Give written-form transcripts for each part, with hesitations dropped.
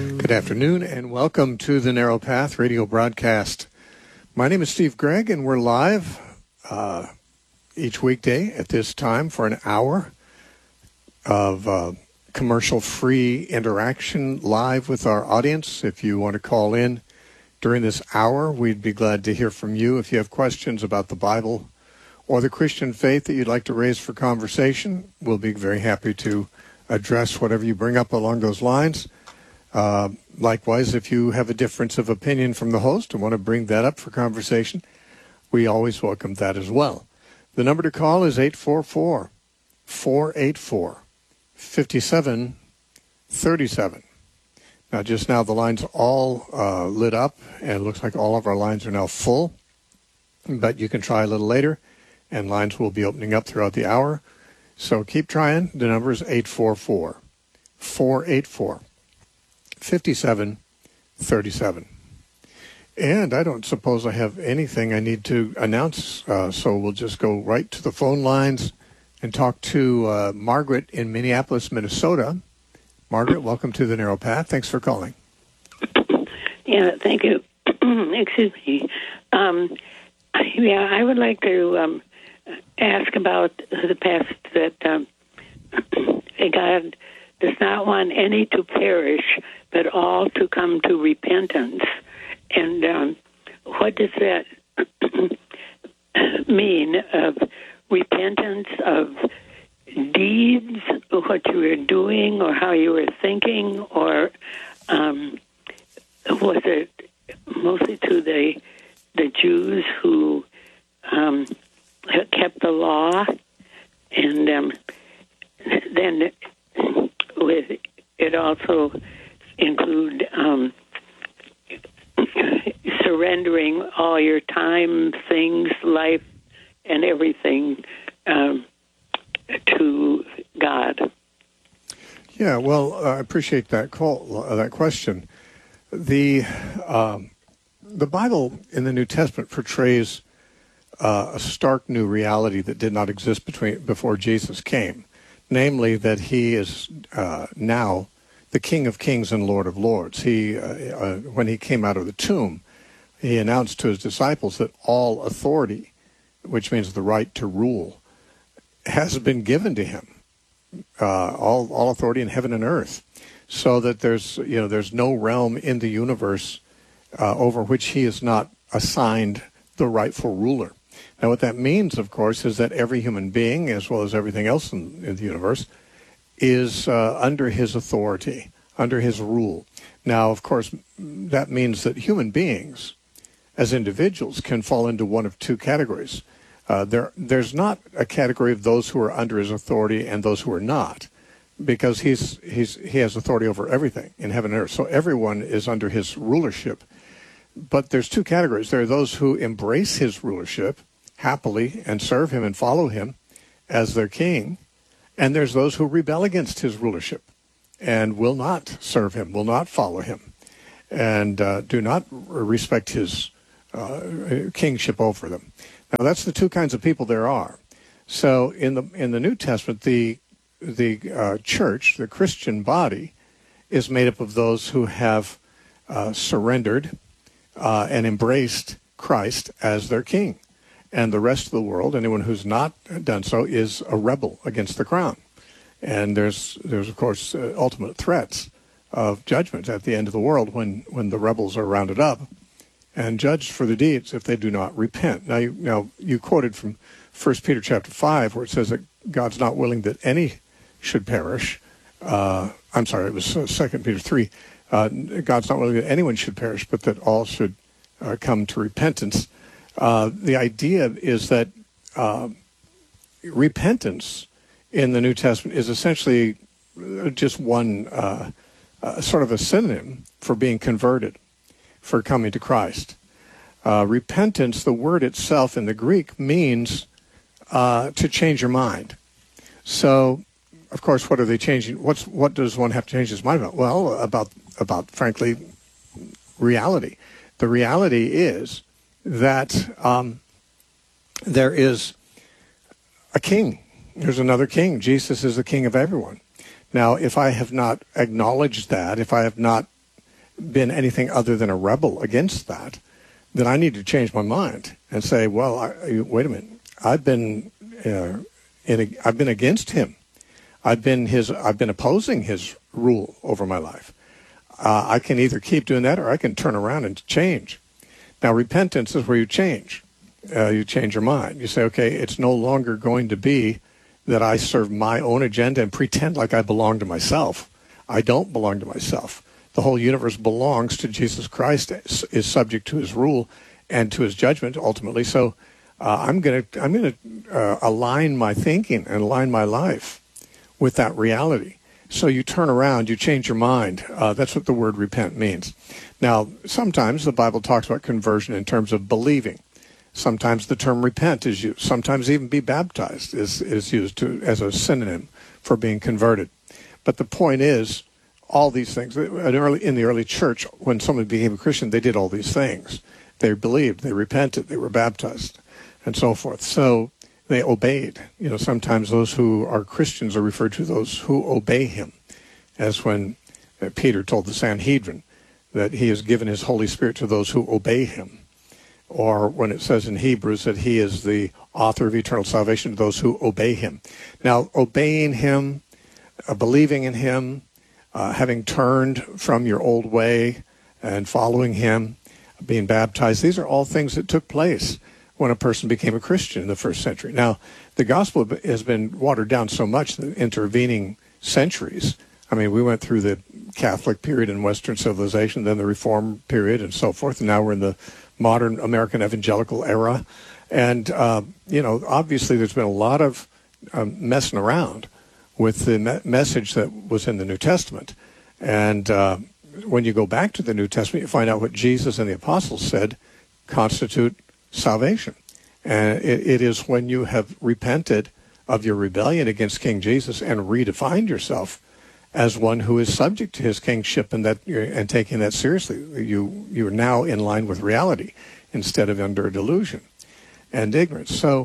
Good afternoon and welcome to the Narrow Path radio broadcast. My name is Steve Gregg and we're live each weekday at this time for an hour of commercial-free interaction live with our audience. If you want to call in during this hour, we'd be glad to hear from you. If you have questions about the Bible or the Christian faith that you'd like to raise for conversation, we'll be very happy to address whatever you bring up along those lines. Likewise, if you have a difference of opinion from the host and want to bring that up for conversation, we always welcome that as well. The number to call is 844-484-5737. Now, just now, the lines all lit up, and it looks like all of our lines are now full. But you can try a little later, and lines will be opening up throughout the hour. So keep trying. The number is 844-484-5737. And I don't suppose I have anything I need to announce, so we'll just go right to the phone lines and talk to Margaret in Minneapolis, Minnesota. Margaret, welcome to the Narrow Path. Thanks for calling. Yeah, thank you. Excuse me. I would like to ask about the past that God does not want any to perish, but all to come to repentance. And what does that mean? Of repentance of deeds, what you were doing or how you were thinking, or was it mostly to the Jews who kept the law, and then with it also include surrendering all your time, things, life, and everything to God? Yeah, well, I appreciate that call, that question. The Bible in the New Testament portrays a stark new reality that did not exist before Jesus came, namely that he is now the King of Kings and Lord of Lords. He, when he came out of the tomb, he announced to his disciples that all authority, which means the right to rule, has been given to him. All authority in heaven and earth, so that there's no realm in the universe over which he is not assigned the rightful ruler. Now, what that means, of course, is that every human being, as well as everything else in the universe, is under his authority, under his rule. Now, of course, that means that human beings, as individuals, can fall into one of two categories. There's not a category of those who are under his authority and those who are not, because he has authority over everything in heaven and earth. So everyone is under his rulership. But there's two categories. There are those who embrace his rulership happily and serve him and follow him as their king. And there's those who rebel against his rulership and will not serve him, will not follow him, and do not respect his kingship over them. Now, that's the two kinds of people there are. So in the New Testament, the church, the Christian body, is made up of those who have surrendered and embraced Christ as their king. And the rest of the world, anyone who's not done so, is a rebel against the crown. And there's of course, ultimate threats of judgment at the end of the world when the rebels are rounded up and judged for their deeds if they do not repent. Now you quoted from 1 Peter chapter 5, where it says that God's not willing that any should perish. I'm sorry, it was 2 Peter 3. God's not willing that anyone should perish, but that all should come to repentance. The idea is that repentance in the New Testament is essentially just one sort of a synonym for being converted, for coming to Christ. Repentance, the word itself in the Greek, means to change your mind. So, of course, what are they changing? What does one have to change his mind about? Well, about frankly, reality. The reality is that there is a king. There's another king. Jesus is the king of everyone. Now, if I have not acknowledged that, if I have not been anything other than a rebel against that, then I need to change my mind and say, well, wait a minute. I've been against him. I've been opposing his rule over my life. I can either keep doing that or I can turn around and change. Now, repentance is where you change. You change your mind. You say, okay, it's no longer going to be that I serve my own agenda and pretend like I belong to myself. I don't belong to myself. The whole universe belongs to Jesus Christ, is subject to his rule and to his judgment ultimately. So I'm going to align my thinking and align my life with that reality. So you turn around, you change your mind. That's what the word repent means. Now, sometimes the Bible talks about conversion in terms of believing. Sometimes the term repent is used. Sometimes even be baptized is used as a synonym for being converted. But the point is, all these things, in the early church, when someone became a Christian, they did all these things. They believed, they repented, they were baptized, and so forth. So they obeyed. Sometimes those who are Christians are referred to those who obey him, as when Peter told the Sanhedrin that he has given his Holy Spirit to those who obey him. Or when it says in Hebrews that he is the author of eternal salvation to those who obey him. Now, obeying him, believing in him, having turned from your old way and following him, being baptized, these are all things that took place when a person became a Christian in the first century. Now, the gospel has been watered down so much in the intervening centuries. I mean, we went through the Catholic period in Western civilization, then the Reform period and so forth, and now we're in the modern American evangelical era. And, obviously there's been a lot of messing around with the message that was in the New Testament. And when you go back to the New Testament, you find out what Jesus and the apostles said constitute salvation. And it is when you have repented of your rebellion against King Jesus and redefined yourself as one who is subject to his kingship and taking that seriously. You are now in line with reality instead of under a delusion and ignorance. So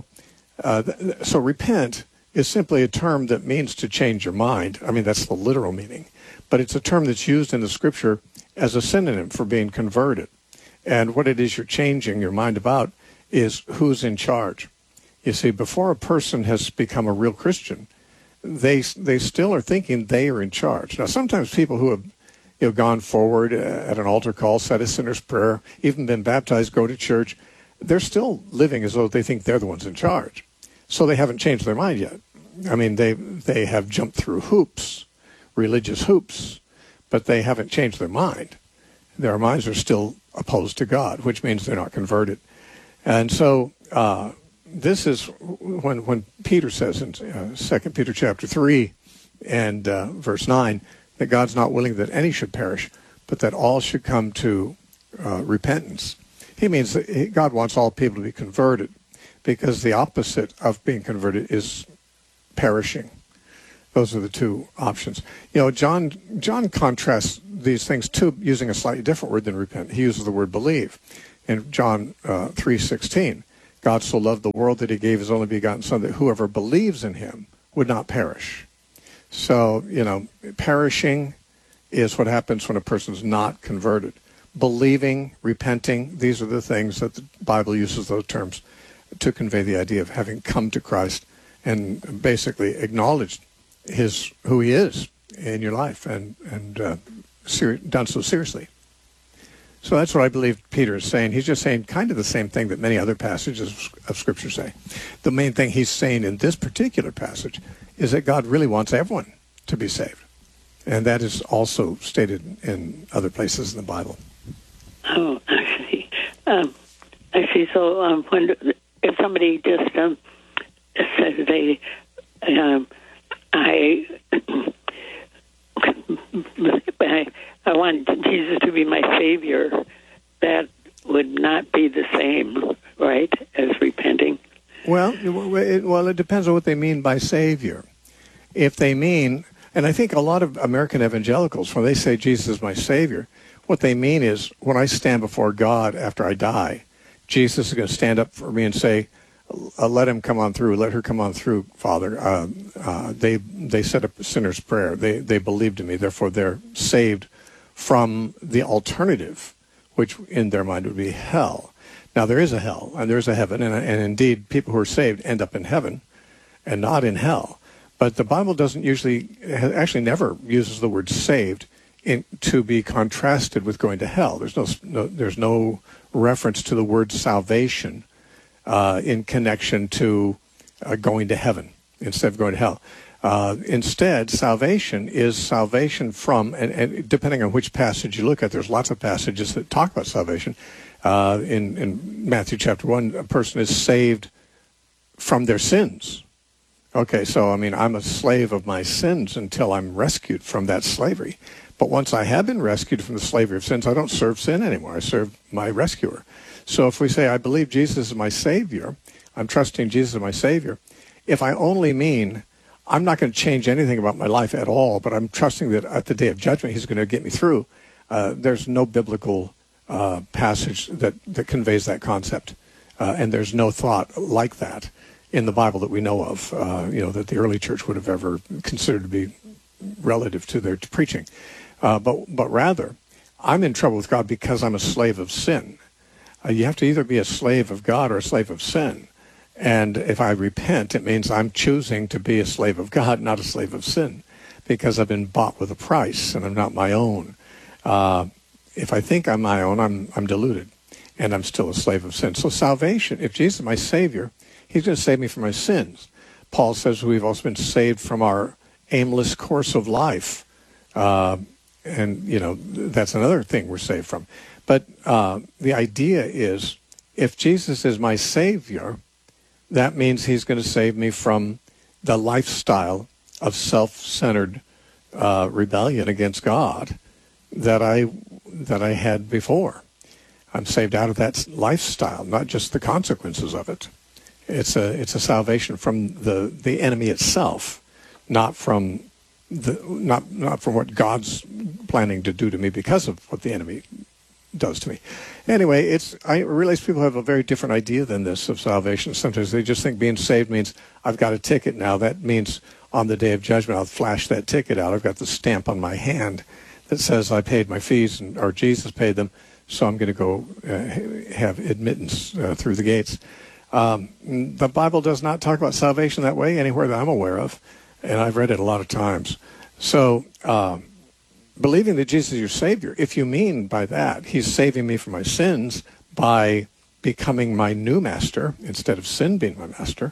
repent is simply a term that means to change your mind. I mean, that's the literal meaning. But it's a term that's used in the Scripture as a synonym for being converted. And what it is you're changing your mind about is who's in charge. You see, before a person has become a real Christian, they still are thinking they are in charge. Now, sometimes people who have gone forward at an altar call, said a sinner's prayer, even been baptized, go to church, they're still living as though they think they're the ones in charge. So they haven't changed their mind yet. I mean, they have jumped through hoops, religious hoops, but they haven't changed their mind. Their minds are still opposed to God, which means they're not converted. And so this is when Peter says in 2 Peter chapter 3 and verse 9 that God's not willing that any should perish, but that all should come to repentance. He means that God wants all people to be converted, because the opposite of being converted is perishing. Those are the two options. John contrasts these things too, using a slightly different word than repent. He uses the word believe. In John 3:16, God so loved the world that he gave his only begotten Son, that whoever believes in him would not perish. So, perishing is what happens when a person's not converted. Believing, repenting, these are the things that the Bible uses those terms to convey the idea of having come to Christ and basically acknowledged who he is in your life and done so seriously. So that's what I believe Peter is saying. He's just saying kind of the same thing that many other passages of Scripture say. The main thing he's saying in this particular passage is that God really wants everyone to be saved. And that is also stated in other places in the Bible. Oh, I see. I see. So if somebody just says I want Jesus to be my Savior, that would not be the same, right, as repenting? Well, it depends on what they mean by Savior. If they mean, and I think a lot of American evangelicals, when they say Jesus is my Savior, what they mean is when I stand before God after I die, Jesus is going to stand up for me and say, let him come on through, let her come on through, Father. They said a sinner's prayer. They believed in me, therefore they're saved from the alternative, which in their mind would be hell. Now, there is a hell, and there is a heaven, and indeed, people who are saved end up in heaven and not in hell. But the Bible doesn't actually never uses the word saved to be contrasted with going to hell. There's no reference to the word salvation in connection to going to heaven instead of going to hell. Instead, salvation is salvation from, and depending on which passage you look at, there's lots of passages that talk about salvation. In Matthew chapter 1, a person is saved from their sins. Okay, so, I mean, I'm a slave of my sins until I'm rescued from that slavery. But once I have been rescued from the slavery of sins, I don't serve sin anymore. I serve my rescuer. So if we say, I believe Jesus is my Savior, I'm trusting Jesus as my Savior, if I only mean I'm not going to change anything about my life at all, but I'm trusting that at the day of judgment he's going to get me through, there's no biblical passage that conveys that concept. And there's no thought like that in the Bible that we know of, that the early church would have ever considered to be relative to their preaching. But rather, I'm in trouble with God because I'm a slave of sin. You have to either be a slave of God or a slave of sin. And if I repent, it means I'm choosing to be a slave of God, not a slave of sin, because I've been bought with a price and I'm not my own. If I think I'm my own, I'm deluded, and I'm still a slave of sin. So salvation, if Jesus is my Savior, he's going to save me from my sins. Paul says we've also been saved from our aimless course of life. And, that's another thing we're saved from. But the idea is, if Jesus is my Savior, that means he's going to save me from the lifestyle of self-centered rebellion against God that I had before. I'm saved out of that lifestyle, not just the consequences of it. It's a salvation from the enemy itself, not from what God's planning to do to me because of what the enemy does to me. Anyway, I realize people have a very different idea than this of salvation. Sometimes they just think being saved means I've got a ticket now. That means on the day of judgment I'll flash that ticket out. I've got the stamp on my hand that says I paid my fees or Jesus paid them, so I'm going to go have admittance through the gates. The Bible does not talk about salvation that way anywhere that I'm aware of, and I've read it a lot of times. So believing that Jesus is your Savior, if you mean by that he's saving me from my sins by becoming my new master instead of sin being my master,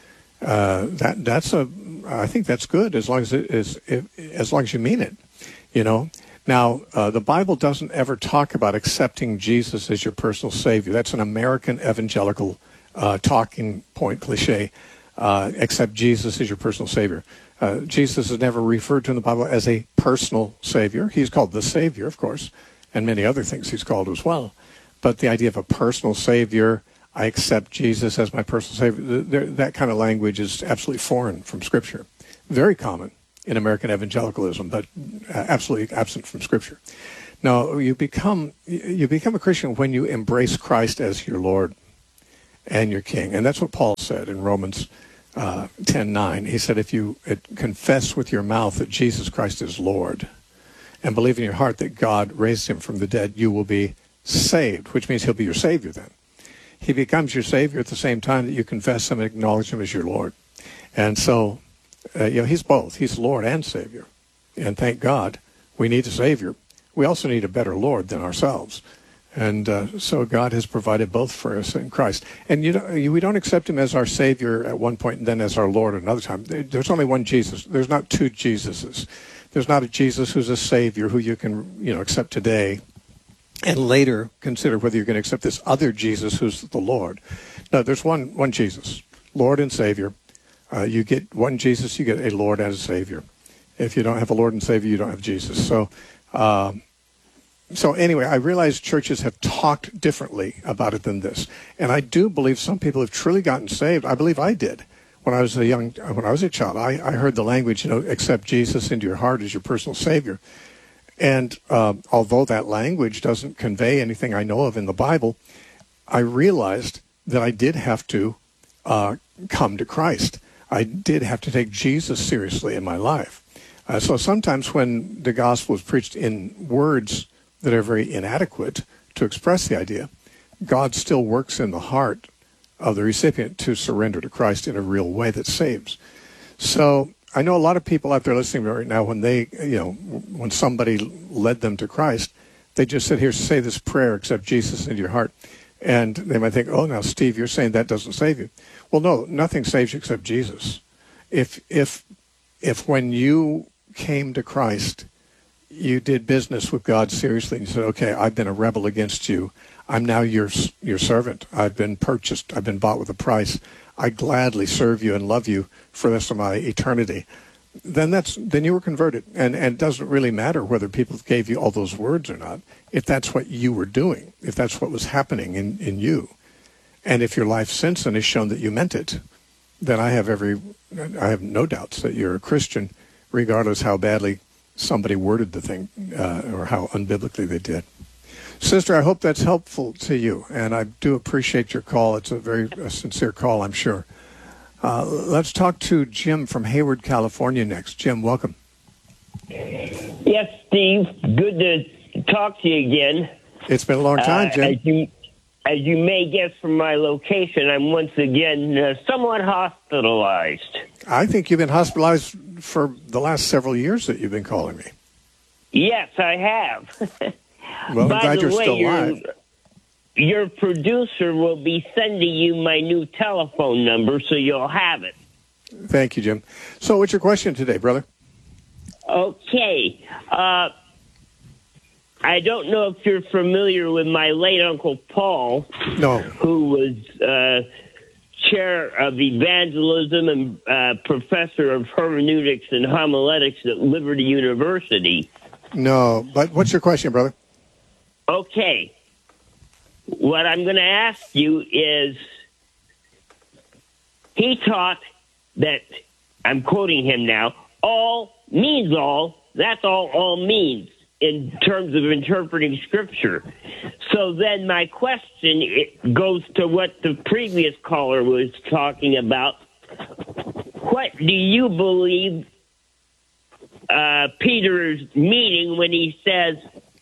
I think that's good as long as you mean it. Now, the Bible doesn't ever talk about accepting Jesus as your personal Savior. That's an American evangelical talking point cliche. Accept Jesus as your personal Savior. Jesus is never referred to in the Bible as a personal Savior. He's called the Savior, of course, and many other things he's called as well. But the idea of a personal Savior, I accept Jesus as my personal Savior, that kind of language is absolutely foreign from Scripture. Very common in American evangelicalism, but absolutely absent from Scripture. Now, you become a Christian when you embrace Christ as your Lord and your King. And that's what Paul said in Romans 10:9. He said, if you confess with your mouth that Jesus Christ is Lord and believe in your heart that God raised him from the dead, you will be saved, which means he'll be your Savior then. He becomes your Savior at the same time that you confess him and acknowledge him as your Lord. And so, he's both. He's Lord and Savior. And thank God we need a Savior. We also need a better Lord than ourselves. And so God has provided both for us in Christ. And we don't accept him as our Savior at one point and then as our Lord at another time. There's only one Jesus. There's not two Jesuses. There's not a Jesus who's a Savior who you can, accept today and later consider whether you're going to accept this other Jesus who's the Lord. No, there's one Jesus, Lord and Savior. You get one Jesus, you get a Lord and a Savior. If you don't have a Lord and Savior, you don't have Jesus. So anyway, I realize churches have talked differently about it than this. And I do believe some people have truly gotten saved. I believe I did. When I was a child, I heard the language, accept Jesus into your heart as your personal Savior. And although that language doesn't convey anything I know of in the Bible, I realized that I did have to come to Christ. I did have to take Jesus seriously in my life. So sometimes when the gospel is preached in words that are very inadequate to express the idea, God still works in the heart of the recipient to surrender to Christ in a real way that saves. So I know a lot of people out there listening right now, when when somebody led them to Christ, they just said, here, say this prayer, accept Jesus into your heart. And they might think, oh, now, Steve, you're saying that doesn't save you. Well, no, nothing saves you except Jesus. If when you came to Christ, you did business with God seriously, and you said, okay, I've been a rebel against you. I'm now your servant. I've been purchased. I've been bought with a price. I gladly serve you and love you for the rest of my eternity. Then you were converted. And it doesn't really matter whether people gave you all those words or not, if that's what you were doing, if that's what was happening in you. And if your life since then has shown that you meant it, then I have no doubts that you're a Christian, regardless how badly somebody worded the thing or how unbiblically they did. Sister, I hope that's helpful to you, and I do appreciate your call. It's a very sincere call, I'm sure. Let's talk to Jim from Hayward, California next. Jim, welcome. Yes, Steve. Good to talk to you again. It's been a long time, Jim. As you may guess from my location, I'm once again somewhat hospitalized. I think you've been hospitalized for the last several years that you've been calling me. Yes, I have. Well, I'm glad you're still alive. Your producer will be sending you my new telephone number, so you'll have it. Thank you, Jim. So what's your question today, brother? Okay. I don't know if you're familiar with my late Uncle Paul. No. Who was chair of evangelism and professor of hermeneutics and homiletics at Liberty University. No, but what's your question, brother? Okay. What I'm going to ask you is, he taught that, I'm quoting him now, all means all, that's all means in terms of interpreting Scripture. So then my question goes to what the previous caller was talking about. What do you believe Peter is meaning when he says,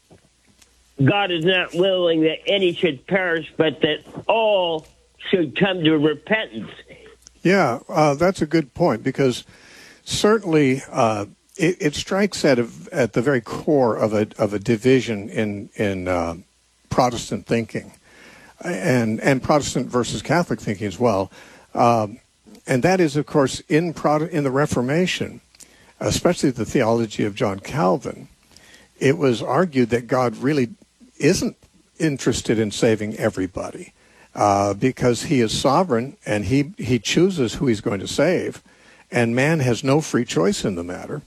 God is not willing that any should perish, but that all should come to repentance? Yeah, that's a good point, because certainly it strikes at the very core of a division in Protestant thinking, and Protestant versus Catholic thinking as well, and that is, of course, in the Reformation, especially the theology of John Calvin. It was argued that God really isn't interested in saving everybody, because he is sovereign and he chooses who he's going to save, and man has no free choice in the matter,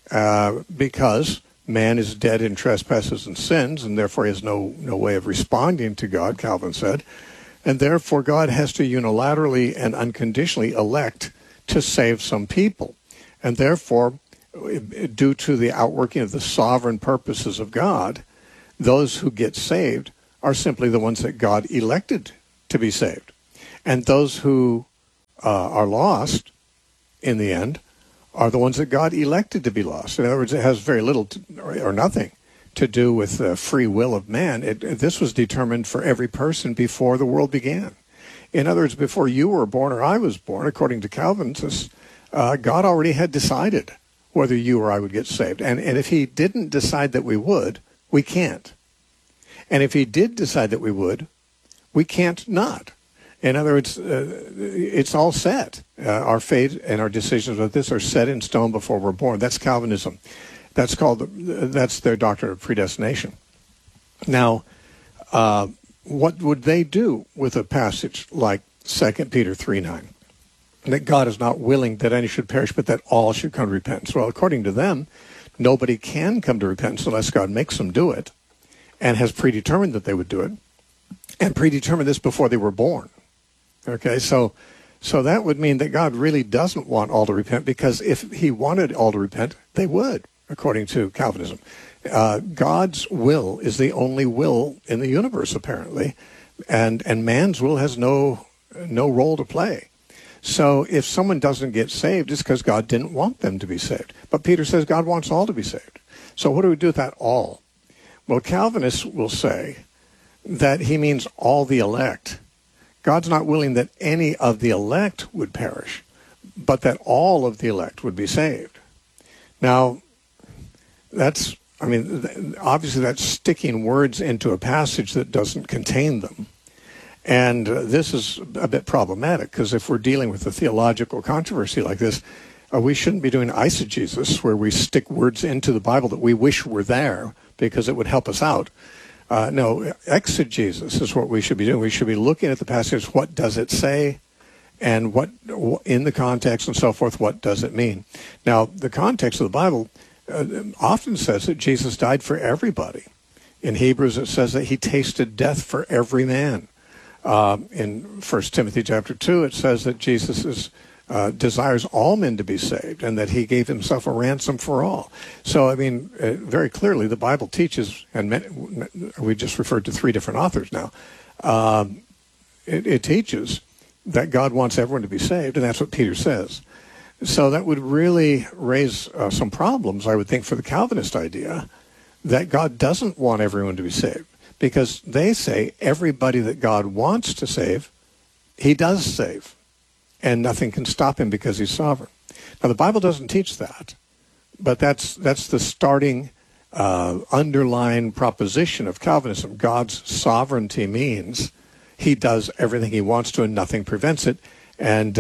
because man is dead in trespasses and sins, and therefore he has no way of responding to God, Calvin said, and therefore God has to unilaterally and unconditionally elect to save some people, and therefore, due to the outworking of the sovereign purposes of God, those who get saved are simply the ones that God elected to be saved. And those who are lost, in the end, are the ones that God elected to be lost. In other words, it has very little or nothing to do with the free will of man. This was determined for every person before the world began. In other words, before you were born or I was born, according to Calvinists, God already had decided whether you or I would get saved. And if he didn't decide that we would, we can't. And if he did decide that we would, we can't not. In other words, it's all set. Our fate and our decisions with this are set in stone before we're born. That's Calvinism. That's their doctrine of predestination. Now, what would they do with a passage like 2 Peter 3:9? That God is not willing that any should perish, but that all should come to repentance. Well, according to them, nobody can come to repentance unless God makes them do it, and has predetermined that they would do it, and predetermined this before they were born. Okay, so that would mean that God really doesn't want all to repent, because if he wanted all to repent, they would, according to Calvinism. God's will is the only will in the universe, apparently, and man's will has no role to play. So if someone doesn't get saved, it's because God didn't want them to be saved. But Peter says God wants all to be saved. So what do we do with that all? Well, Calvinists will say that he means all the elect. God's not willing that any of the elect would perish, but that all of the elect would be saved. Now, obviously that's sticking words into a passage that doesn't contain them. And this is a bit problematic, because if we're dealing with a theological controversy like this, we shouldn't be doing eisegesis, where we stick words into the Bible that we wish were there because it would help us out. No, exegesis is what we should be doing. We should be looking at the passage, what does it say, and what in the context and so forth, what does it mean? Now, the context of the Bible often says that Jesus died for everybody. In Hebrews, it says that he tasted death for every man. In 1 Timothy chapter 2, it says that Jesus desires all men to be saved, and that he gave himself a ransom for all. So, very clearly, the Bible teaches, and we just referred to 3 different authors now, it teaches that God wants everyone to be saved, and that's what Peter says. So that would really raise some problems, I would think, for the Calvinist idea that God doesn't want everyone to be saved, because they say everybody that God wants to save, he does save, and nothing can stop him because he's sovereign. Now, the Bible doesn't teach that, but that's the starting underlying proposition of Calvinism. God's sovereignty means he does everything he wants to, and nothing prevents it. And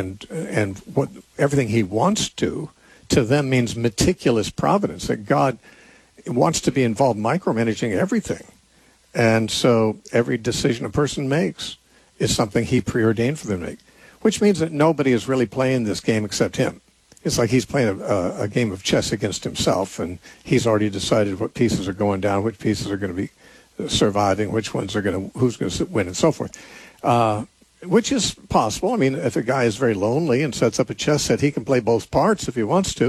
what everything he wants to them means meticulous providence, that God wants to be involved micromanaging everything. And so every decision a person makes is something he preordained for them to make, which means that nobody is really playing this game except him. It's like he's playing a game of chess against himself, and he's already decided what pieces are going down, which pieces are going to be surviving, which ones are who's going to win, and so forth. Which is possible. If a guy is very lonely and sets up a chess set, he can play both parts if he wants to.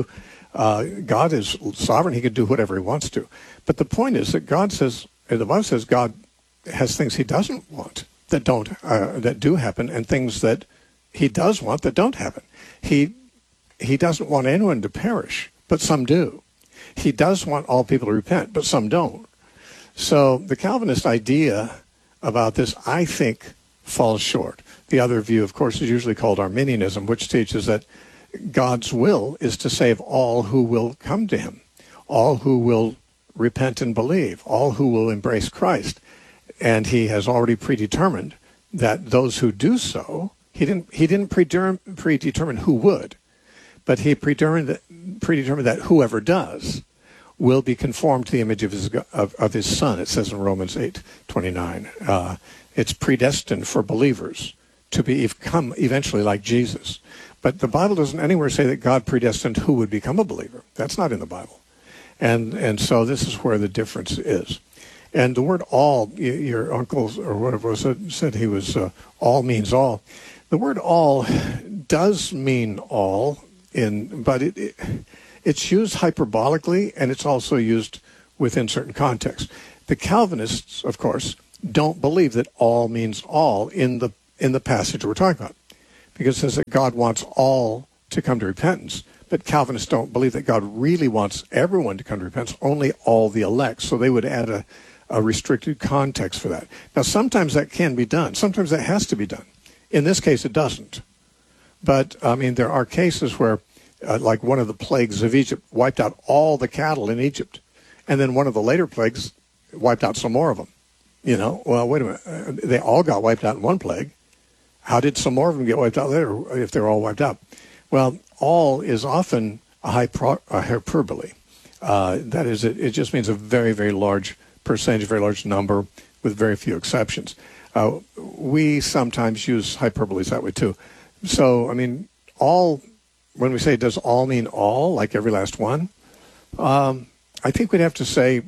God is sovereign. He can do whatever he wants to. But the point is that the Bible says God has things he doesn't want that do happen, and things that he does want that don't happen. He doesn't want anyone to perish, but some do. He does want all people to repent, but some don't. So the Calvinist idea about this, I think, falls short. The other view, of course, is usually called Arminianism, which teaches that God's will is to save all who will come to him, all who will repent and believe, all who will embrace Christ. And he has already predetermined that those who do so, he didn't predetermine who would, but he predetermined that whoever does will be conformed to the image of his Son. It says in Romans 8:29. It's predestined for believers to become eventually like Jesus. But the Bible doesn't anywhere say that God predestined who would become a believer. That's not in the Bible. And so this is where the difference is. And the word all, your uncle or whatever said he was, all means all. The word all does mean all, but it's used hyperbolically, and it's also used within certain contexts. The Calvinists, of course, don't believe that all means all in the passage we're talking about, because it says that God wants all to come to repentance. But Calvinists don't believe that God really wants everyone to come to repentance, only all the elect. So they would add a restricted context for that. Now, sometimes that can be done. Sometimes that has to be done. In this case, it doesn't. But, there are cases where, like one of the plagues of Egypt wiped out all the cattle in Egypt. And then one of the later plagues wiped out some more of them. Well, wait a minute. They all got wiped out in one plague. How did some more of them get wiped out later if they're all wiped out? Well, all is often a hyperbole. That is, it just means a very, very large percentage, a very large number with very few exceptions. We sometimes use hyperboles that way too. So, all, when we say does all mean all, like every last one, I think we'd have to say,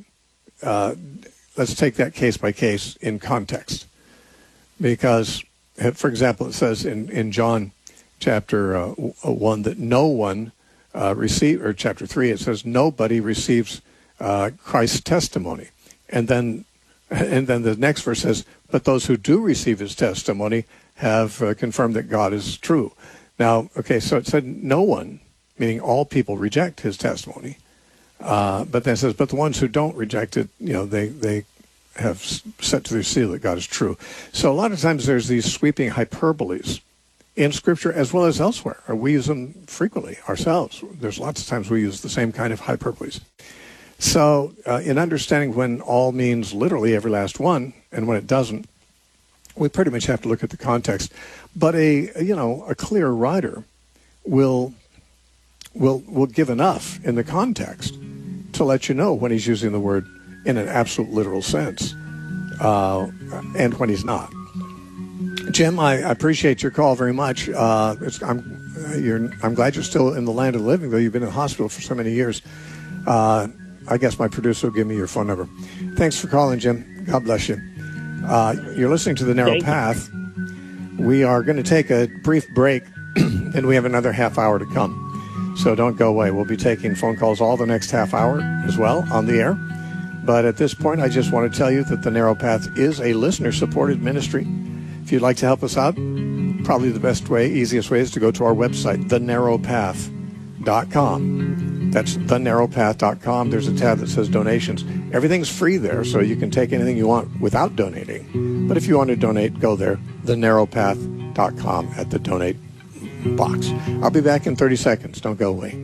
let's take that case by case in context. Because, for example, it says in John chapter 1 that no one or chapter 3, it says nobody receives Christ's testimony. And then the next verse says, but those who do receive his testimony have confirmed that God is true. Now, okay, so it said no one, meaning all people, reject his testimony. But then it says, but the ones who don't reject it, they have set to their seal that God is true. So a lot of times there's these sweeping hyperboles in Scripture as well as elsewhere. We use them frequently ourselves. There's lots of times we use the same kind of hyperboles. So in understanding when all means literally every last one and when it doesn't, we pretty much have to look at the context. But a clear writer will give enough in the context to let you know when he's using the word in an absolute literal sense and when he's not. Jim, I appreciate your call very much. I'm glad you're still in the land of the living, though you've been in the hospital for so many years. I guess my producer will give me your phone number. Thanks for calling, Jim. God bless you. You're listening to The Narrow Path. We are going to take a brief break, and we have another half hour to come. So don't go away. We'll be taking phone calls all the next half hour as well on the air. But at this point, I just want to tell you that The Narrow Path is a listener-supported ministry. If you'd like to help us out, probably the best way, easiest way is to go to our website, thenarrowpath.com. That's thenarrowpath.com. There's a tab that says donations. Everything's free there, so you can take anything you want without donating. But if you want to donate, go there, thenarrowpath.com at the donate box. I'll be back in 30 seconds. Don't go away.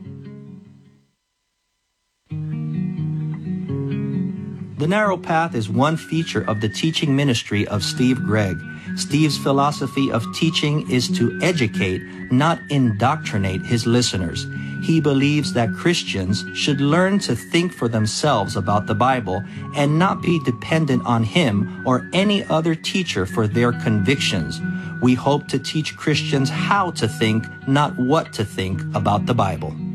The Narrow Path is one feature of the teaching ministry of Steve Gregg. Steve's philosophy of teaching is to educate, not indoctrinate his listeners. He believes that Christians should learn to think for themselves about the Bible and not be dependent on him or any other teacher for their convictions. We hope to teach Christians how to think, not what to think about the Bible.